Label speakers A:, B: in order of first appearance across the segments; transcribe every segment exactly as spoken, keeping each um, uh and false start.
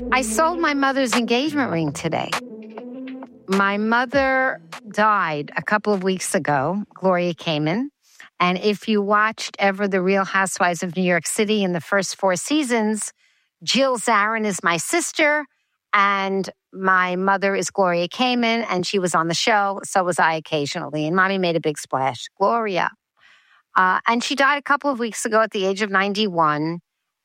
A: I sold my mother's engagement ring today. My mother died a couple of weeks ago, Gloria Kamen. And if you watched ever The Real Housewives of New York City in the first four seasons, Jill Zarin is my sister, and my mother is Gloria Kamen, and she was on the show. So was I occasionally. And Mommy made a big splash. Gloria. Uh, and she died a couple of weeks ago at the age of ninety-one.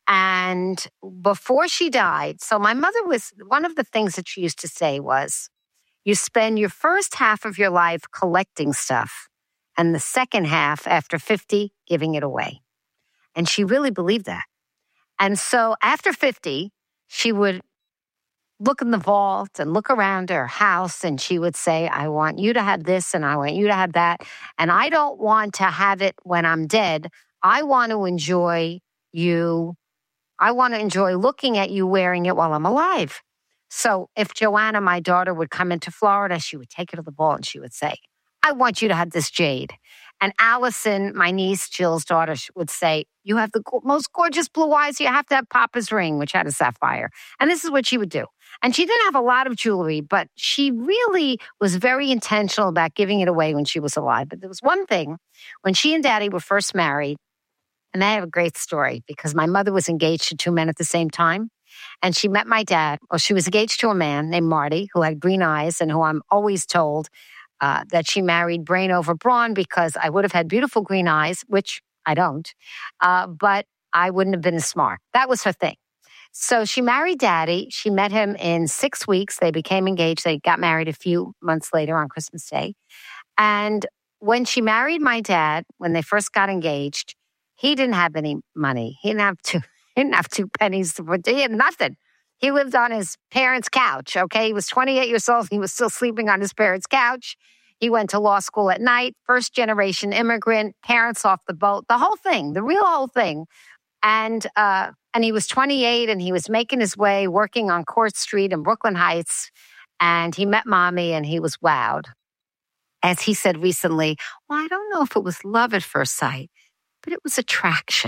A: And before she died, so my mother was, one of the things that she used to say was, you spend your first half of your life collecting stuff, and the second half, after fifty, giving it away. And she really believed that. And so after fifty, she would look in the vault and look around her house, and she would say, I want you to have this, and I want you to have that. And I don't want to have it when I'm dead. I want to enjoy you. I want to enjoy looking at you wearing it while I'm alive. So if Joanna, my daughter, would come into Florida, she would take her to the vault and she would say, I want you to have this jade. And Allison, my niece, Jill's daughter, would say, you have the most gorgeous blue eyes. You have to have Papa's ring, which had a sapphire. And this is what she would do. And she didn't have a lot of jewelry, but she really was very intentional about giving it away when she was alive. But there was one thing, when she and Daddy were first married, and I have a great story because my mother was engaged to two men at the same time. And she met my dad. Well, she was engaged to a man named Marty who had green eyes and who I'm always told uh, that she married brain over brawn because I would have had beautiful green eyes, which I don't, uh, but I wouldn't have been as smart. That was her thing. So she married Daddy. She met him in six weeks. They became engaged. They got married a few months later on Christmas Day. And when she married my dad, when they first got engaged, he didn't have any money. He didn't have two, he didn't have two pennies. To put, he had nothing. He lived on his parents' couch, okay? He was twenty-eight years old. He was still sleeping on his parents' couch. He went to law school at night, first-generation immigrant, parents off the boat, the whole thing, the real whole thing. And uh, and he was twenty-eight, and he was making his way, working on Court Street in Brooklyn Heights, and he met Mommy, and he was wowed. As he said recently, well, I don't know if it was love at first sight, but it was attraction.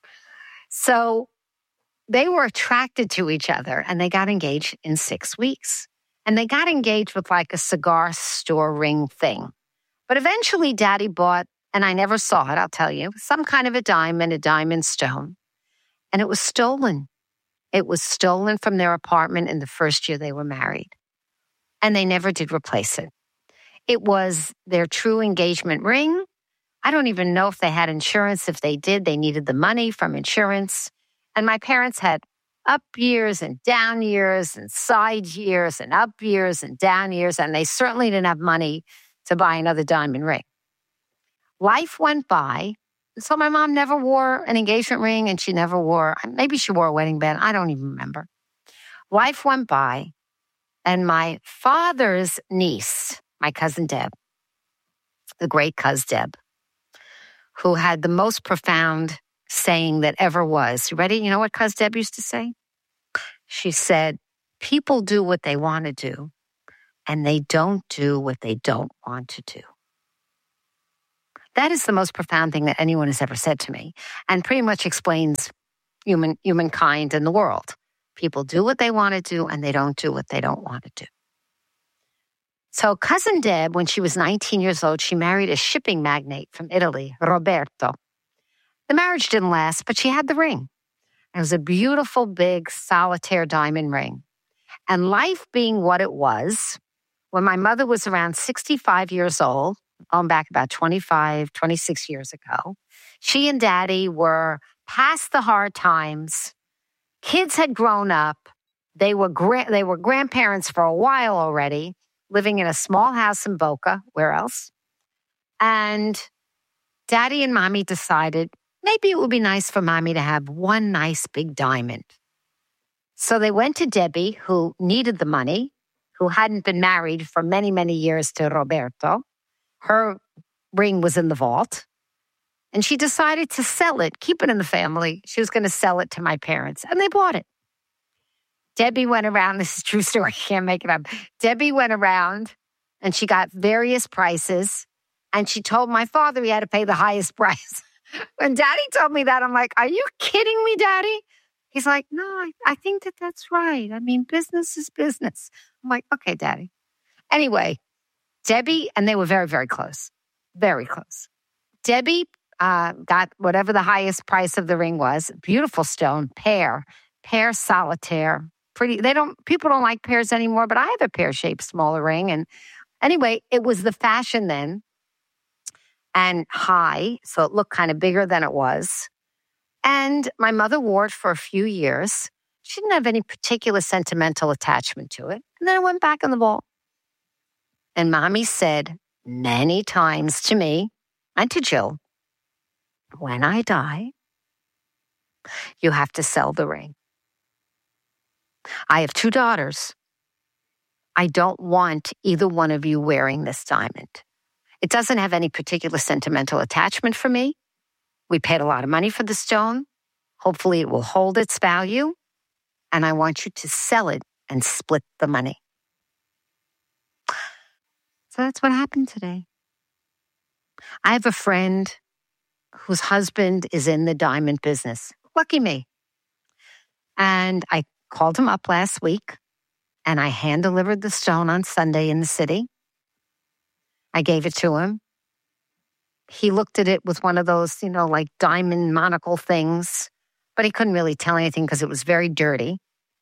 A: So they were attracted to each other, and they got engaged in six weeks. And they got engaged with like a cigar store ring thing. But eventually Daddy bought, and I never saw it, I'll tell you, some kind of a diamond, a diamond stone. And it was stolen. It was stolen from their apartment in the first year they were married. And they never did replace it. It was their true engagement ring. I don't even know if they had insurance. If they did, they needed the money from insurance. And my parents had up years and down years and side years and up years and down years. And they certainly didn't have money to buy another diamond ring. Life went by. So my mom never wore an engagement ring, and she never wore, maybe she wore a wedding band. I don't even remember. Life went by, and my father's niece, my cousin Deb, the great cuz Deb, who had the most profound saying that ever was. You ready? You know what cuz Deb used to say? She said, people do what they want to do, and they don't do what they don't want to do. That is the most profound thing that anyone has ever said to me, and pretty much explains human humankind and the world. People do what they want to do, and they don't do what they don't want to do. So cousin Deb, when she was nineteen years old, she married a shipping magnate from Italy, Roberto. The marriage didn't last, but she had the ring. It was a beautiful, big, solitaire diamond ring. And life being what it was, when my mother was around sixty-five years old, going back about twenty-five, twenty-six years ago, she and Daddy were past the hard times. Kids had grown up. They were gra- they were grandparents for a while already, living in a small house in Boca. Where else? And Daddy and Mommy decided maybe it would be nice for Mommy to have one nice big diamond. So they went to Debbie, who needed the money, who hadn't been married for many, many years to Roberto. Her ring was in the vault. And she decided to sell it, keep it in the family. She was going to sell it to my parents. And they bought it. Debbie went around. This is a true story. I can't make it up. Debbie went around and she got various prices. And she told my father he had to pay the highest price. When Daddy told me that, I'm like, are you kidding me, Daddy? He's like, no, I, I think that that's right. I mean, business is business. I'm like, okay, Daddy. Anyway, Debbie, and they were very, very close. Very close. Debbie uh, got whatever the highest price of the ring was. Beautiful stone, pear, pear solitaire. Pretty. They don't. People don't like pears anymore, but I have a pear-shaped smaller ring. And anyway, it was the fashion then, and high, so it looked kind of bigger than it was. And my mother wore it for a few years. She didn't have any particular sentimental attachment to it. And then it went back on the vault. And Mommy said many times to me and to Jill, when I die, you have to sell the ring. I have two daughters. I don't want either one of you wearing this diamond. It doesn't have any particular sentimental attachment for me. We paid a lot of money for the stone. Hopefully it will hold its value. And I want you to sell it and split the money. So that's what happened today. I have a friend whose husband is in the diamond business. Lucky me. And I called him up last week and I hand delivered the stone on Sunday in the city. I gave it to him. He looked at it with one of those, you know, like diamond monocle things, but he couldn't really tell anything because it was very dirty.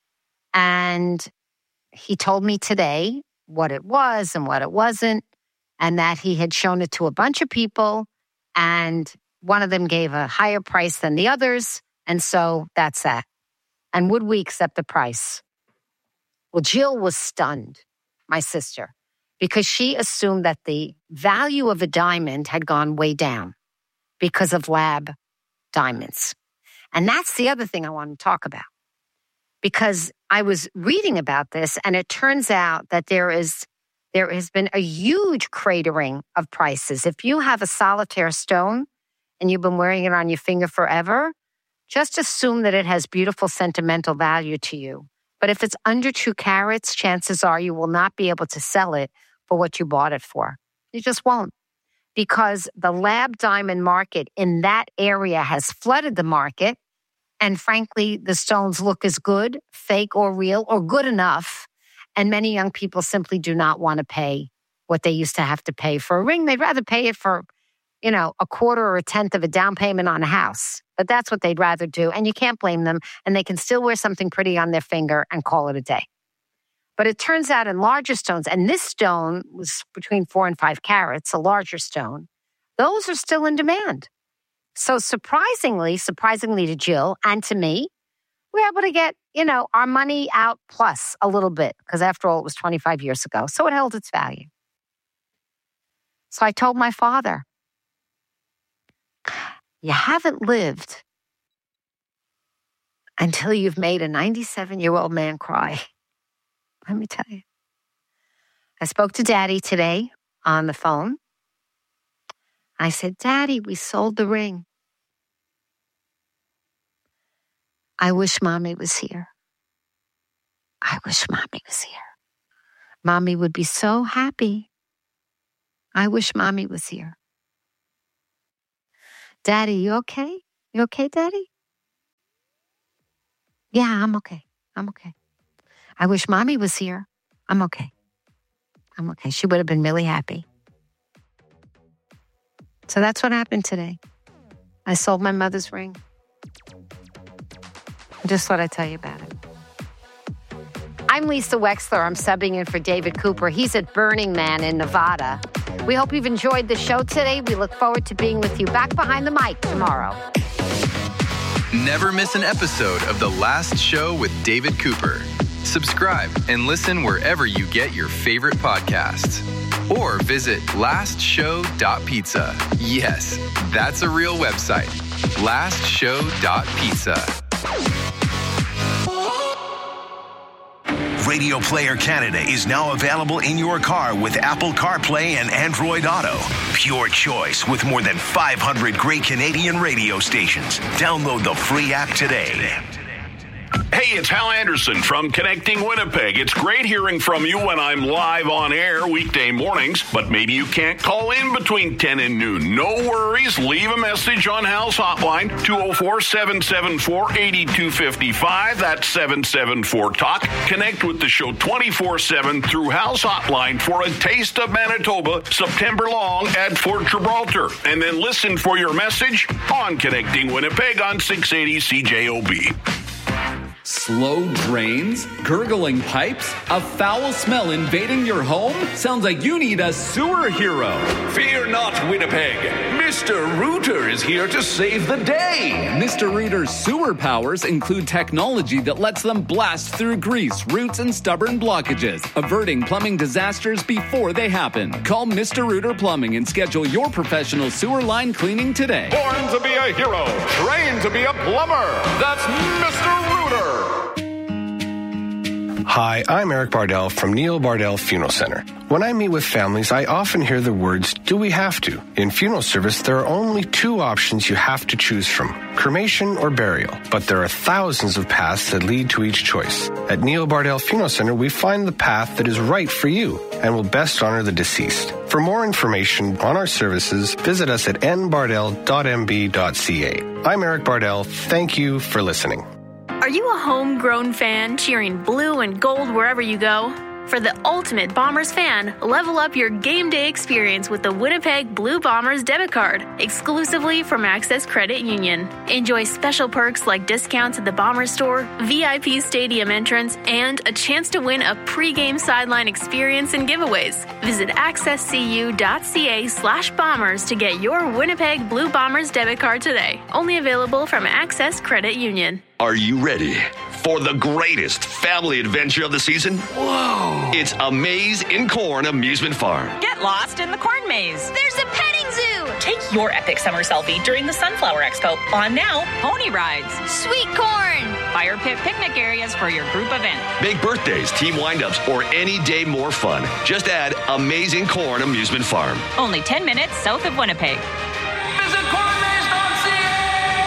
A: And he told me today what it was and what it wasn't, and that he had shown it to a bunch of people, and one of them gave a higher price than the others, and so that's that. And would we accept the price? Well, Jill was stunned, my sister, because she assumed that the value of a diamond had gone way down because of lab diamonds. And that's the other thing I want to talk about, because I was reading about this, and it turns out that there is there has been a huge cratering of prices. If you have a solitaire stone and you've been wearing it on your finger forever, just assume that it has beautiful sentimental value to you. But if it's under two carats, chances are you will not be able to sell it for what you bought it for. You just won't. Because the lab diamond market in that area has flooded the market. And frankly, the stones look as good, fake or real, or good enough. And many young people simply do not want to pay what they used to have to pay for a ring. They'd rather pay it for, you know, a quarter or a tenth of a down payment on a house. But that's what they'd rather do. And you can't blame them. And they can still wear something pretty on their finger and call it a day. But it turns out in larger stones, and this stone was between four and five carats, a larger stone, those are still in demand. So surprisingly, surprisingly to Jill and to me, we're able to get, you know, our money out plus a little bit, because after all, it was twenty-five years ago. So it held its value. So I told my father, you haven't lived until you've made a ninety-seven-year-old man cry. Let me tell you. I spoke to Daddy today on the phone. I said, Daddy, we sold the ring. I wish Mommy was here. I wish Mommy was here. Mommy would be so happy. I wish Mommy was here. Daddy, you okay? You okay, Daddy? Yeah, I'm okay. I'm okay. I wish Mommy was here. I'm okay. I'm okay. She would have been really happy. So that's what happened today. I sold my mother's ring. I just thought I'd tell you about it. I'm Lisa Wexler. I'm subbing in for David Cooper. He's at Burning Man in Nevada. We hope you've enjoyed the show today. We look forward to being with you back behind the mic tomorrow.
B: Never miss an episode of The Last Show with David Cooper. Subscribe and listen wherever you get your favorite podcasts. Or visit last show dot pizza. Yes, that's a real website. last show dot pizza.
C: Radio Player Canada is now available in your car with Apple CarPlay and Android Auto. Pure choice with more than five hundred great Canadian radio stations. Download the free app today.
D: Hey, it's Hal Anderson from Connecting Winnipeg. It's great hearing from you when I'm live on air weekday mornings, but maybe you can't call in between ten and noon. No worries. Leave a message on Hal's hotline, two oh four, seven seven four, eight two five five. That's seven seven four, talk. Connect with the show twenty-four seven through Hal's hotline for a taste of Manitoba, September long at Fort Gibraltar. And then listen for your message on Connecting Winnipeg on six eighty C J O B.
E: Slow drains? Gurgling pipes? A foul smell invading your home? Sounds like you need a sewer hero.
F: Fear not, Winnipeg. Mister Rooter is here to save the day.
E: Mister Rooter's sewer powers include technology that lets them blast through grease, roots, and stubborn blockages, averting plumbing disasters before they happen. Call Mister Rooter Plumbing and schedule your professional sewer line cleaning today.
G: Born to be a hero, trained to be a plumber. That's Mister Rooter.
H: Hi, I'm Eric Bardell from Neil Bardell Funeral Center. When I meet with families, I often hear the words, do we have to? In funeral service, there are only two options you have to choose from, cremation or burial. But there are thousands of paths that lead to each choice. At Neil Bardell Funeral Center, we find the path that is right for you and will best honor the deceased. For more information on our services, visit us at n bardell dot m b dot c a. I'm Eric Bardell. Thank you for listening.
I: Are you a homegrown fan cheering blue and gold wherever you go? For the ultimate Bombers fan, level up your game day experience with the Winnipeg Blue Bombers debit card, exclusively from Access Credit Union. Enjoy special perks like discounts at the Bombers store, V I P stadium entrance, and a chance to win a pregame sideline experience and giveaways. Visit accesscu.ca slash bombers to get your Winnipeg Blue Bombers debit card today. Only available from Access Credit Union.
F: Are you ready for the greatest family adventure of the season? Whoa! It's A Maze in Corn Amusement Farm.
J: Get lost in the corn maze.
K: There's a petting zoo.
J: Take your epic summer selfie during the Sunflower Expo. On now, pony rides.
K: Sweet corn.
J: Fire pit picnic areas for your group event.
F: Big birthdays, team windups, or any day more fun. Just add A Maze in Corn Amusement Farm.
J: Only ten minutes south of Winnipeg.
F: Visit corn maze dot c a.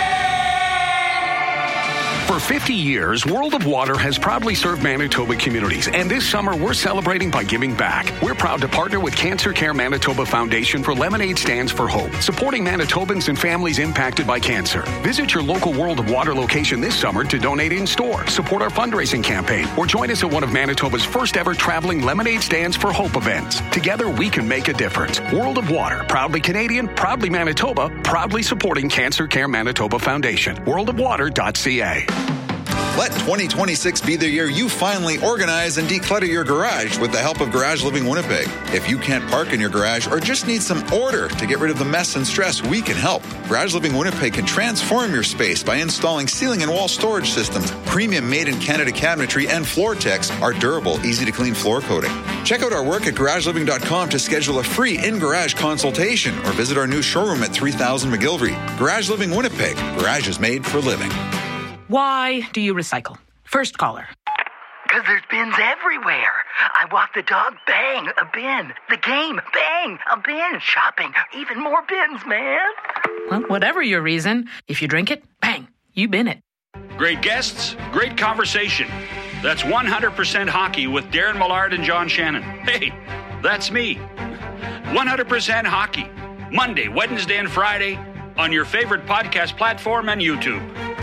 L: For fifty years, World of Water has proudly served Manitoba communities, and this summer we're celebrating by giving back. We're proud to partner with Cancer Care Manitoba Foundation for Lemonade Stands for Hope, supporting Manitobans and families impacted by cancer. Visit your local World of Water location this summer to donate in store, support our fundraising campaign, or join us at one of Manitoba's first ever traveling Lemonade Stands for Hope events. Together we can make a difference. World of Water, proudly Canadian, proudly Manitoba, proudly supporting Cancer Care Manitoba Foundation. world of water dot c a.
M: Let twenty twenty-six be the year you finally organize and declutter your garage with the help of Garage Living Winnipeg. If you can't park in your garage or just need some order to get rid of the mess and stress, we can help. Garage Living Winnipeg can transform your space by installing ceiling and wall storage systems, premium made-in-Canada cabinetry, and Floor-Tex, our durable, easy-to-clean floor coating. Check out our work at garage living dot com to schedule a free in-garage consultation or visit our new showroom at three thousand McGilvery. Garage Living Winnipeg. Garage is made for living.
N: Why do you recycle? First caller.
O: Because there's bins everywhere. I walk the dog, bang, a bin. The game, bang, a bin. Shopping, even more bins, man.
N: Well, whatever your reason, if you drink it, bang, you bin it.
P: Great guests, great conversation. That's one hundred percent Hockey with Darren Millard and John Shannon. Hey, that's me. one hundred percent Hockey. Monday, Wednesday, and Friday on your favorite podcast platform and YouTube.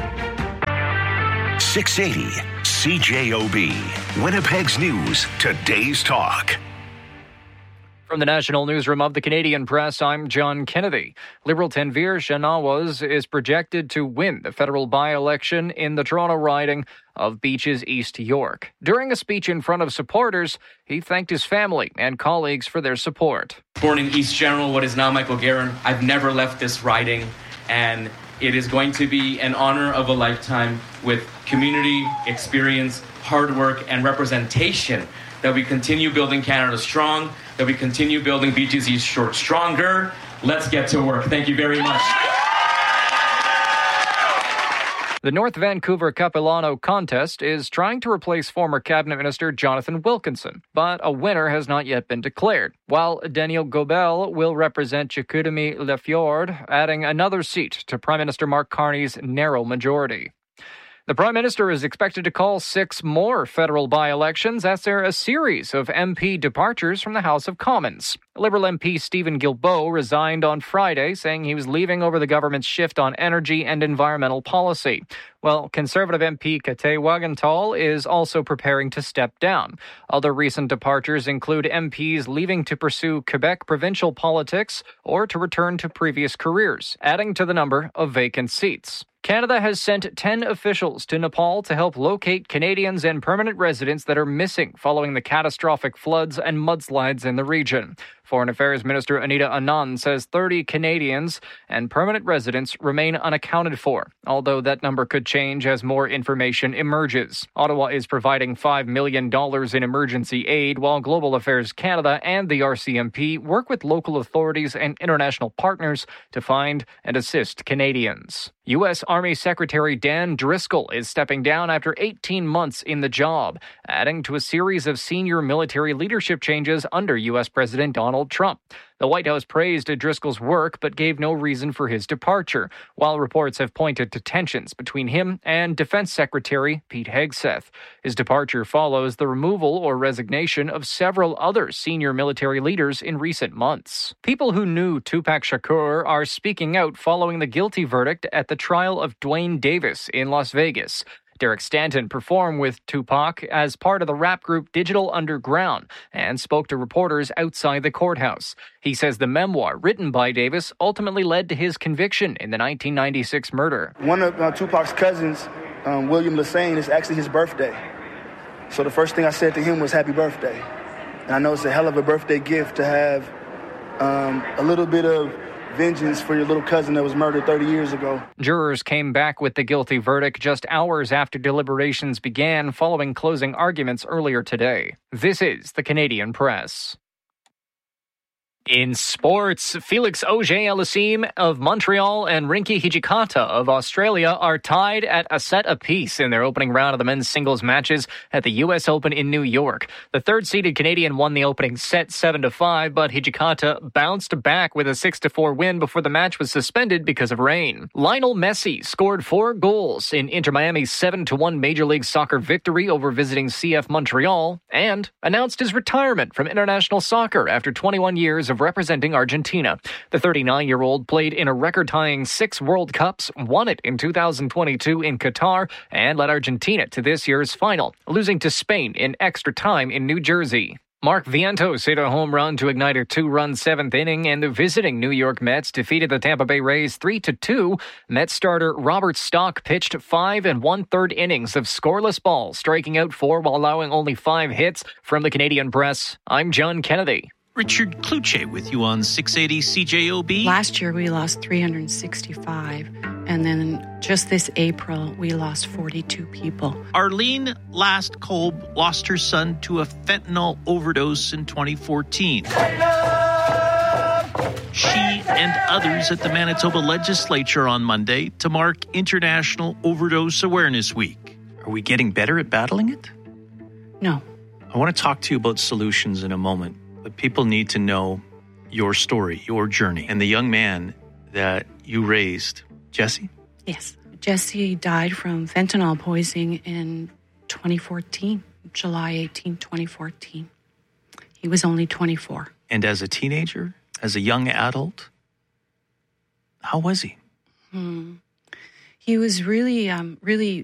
C: six eighty C J O B, Winnipeg's News, today's talk.
Q: From the National Newsroom of the Canadian Press, I'm John Kennedy. Liberal Tanvir Shanawaz is projected to win the federal by-election in the Toronto riding of Beaches East York. During a speech in front of supporters, he thanked his family and colleagues for their support.
R: Born in East General, what is now Michael Guerin, I've never left this riding, and it is going to be an honor of a lifetime with community, experience, hard work, and representation that we continue building Canada strong, that we continue building Beaches East York stronger. Let's get to work. Thank you very much.
Q: The North Vancouver Capilano contest is trying to replace former Cabinet Minister Jonathan Wilkinson, but a winner has not yet been declared, while Daniel Gobel will represent Chicoutimi Lefjord, adding another seat to Prime Minister Mark Carney's narrow majority. The Prime Minister is expected to call six more federal by-elections as there are a series of M P departures from the House of Commons. Liberal M P Stephen Guilbeault resigned on Friday, saying he was leaving over the government's shift on energy and environmental policy. Well, Conservative M P Katay Wagenthal is also preparing to step down. Other recent departures include M Ps leaving to pursue Quebec provincial politics or to return to previous careers, adding to the number of vacant seats. Canada has sent ten officials to Nepal to help locate Canadians and permanent residents that are missing following the catastrophic floods and mudslides in the region. Foreign Affairs Minister Anita Anand says thirty Canadians and permanent residents remain unaccounted for, although that number could change as more information emerges. Ottawa is providing five million dollars in emergency aid, while Global Affairs Canada and the R C M P work with local authorities and international partners to find and assist Canadians. U S Army Secretary Dan Driscoll is stepping down after eighteen months in the job, adding to a series of senior military leadership changes under U S President Donald Trump. The White House praised Driscoll's work but gave no reason for his departure, while reports have pointed to tensions between him and Defense Secretary Pete Hegseth. His departure follows the removal or resignation of several other senior military leaders in recent months. People who knew Tupac Shakur are speaking out following the guilty verdict at the trial of Dwayne Davis in Las Vegas. Derek Stanton performed with Tupac as part of the rap group Digital Underground and spoke to reporters outside the courthouse. He says the memoir written by Davis ultimately led to his conviction in the nineteen ninety-six murder.
S: One of uh, Tupac's cousins, um, William Lassane, is actually his birthday. So the first thing I said to him was happy birthday. And I know it's a hell of a birthday gift to have um, a little bit of vengeance for your little cousin that was murdered thirty years ago.
Q: Jurors came back with the guilty verdict just hours after deliberations began following closing arguments earlier today. This is the Canadian Press. In sports, Felix Auger-Aliassime of Montreal and Rinky Hijikata of Australia are tied at a set apiece in their opening round of the men's singles matches at the U S Open in New York. The third-seeded Canadian won the opening set seven to five, but Hijikata bounced back with a six to four win before the match was suspended because of rain. Lionel Messi scored four goals in Inter Miami's seven to one Major League Soccer victory over visiting C F Montreal and announced his retirement from international soccer after twenty-one years of representing Argentina. The thirty-nine-year-old played in a record-tying six World Cups, won it in two thousand twenty-two in Qatar, and led Argentina to this year's final, losing to Spain in extra time in New Jersey. Mark Vientos hit a home run to ignite a two-run seventh inning, and the visiting New York Mets defeated the Tampa Bay Rays three to two. Mets starter Robert Stock pitched five and one-third innings of scoreless ball, striking out four while allowing only five hits. From the Canadian Press, I'm John Kennedy.
T: Richard Kluche with you on six eighty C J O B.
U: Last year we lost three hundred sixty-five, and then just this April we lost forty-two people.
T: Arlene Last Kolb lost her son to a fentanyl overdose in twenty fourteen. She and others at the Manitoba Legislature on Monday to mark International Overdose Awareness Week. Are we getting better at battling it?
U: No.
T: I want to talk to you about solutions in a moment. But people need to know your story, your journey, and the young man that you raised. Jesse?
U: Yes. Jesse died from fentanyl poisoning in twenty fourteen, July eighteenth, twenty fourteen. He was only twenty-four.
T: And as a teenager, as a young adult, how was he?
U: Hmm. He was really, um, really